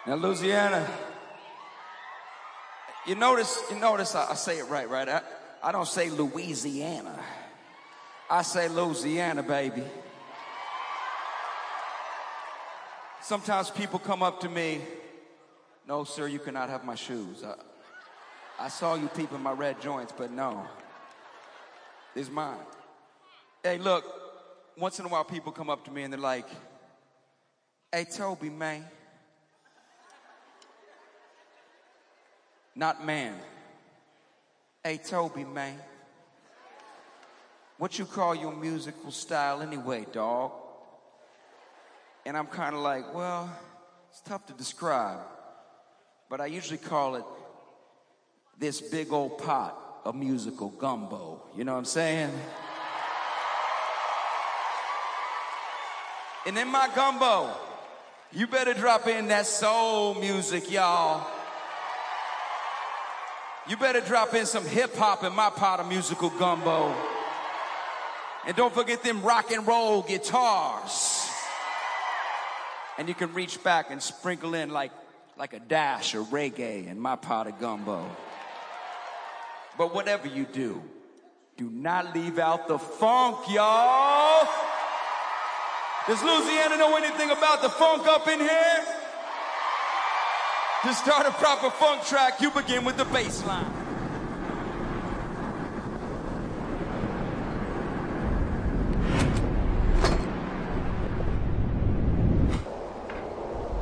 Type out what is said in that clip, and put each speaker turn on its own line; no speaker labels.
Now, Louisiana, you notice I say it right? I don't say Louisiana. I say Louisiana, baby. Sometimes people come up to me, no, sir, you cannot have my shoes. I saw you peeping my red joints, but no, these mine. Hey, look, once in a while people come up to me and they're like, hey, Toby, man. Not man. Hey, Toby, man. What you call your musical style anyway, dog? And I'm kind of like, well, it's tough to describe, but I usually call it this big old pot of musical gumbo. You know what I'm saying? And in my gumbo, you better drop in that soul music, y'all. You better drop in some hip hop in my pot of musical gumbo. And don't forget them rock and roll guitars. And you can reach back and sprinkle in like a dash of reggae in my pot of gumbo. But whatever you do not leave out the funk, y'all. Does Louisiana know anything about the funk up in here? To start a proper funk track, you begin with the bass line.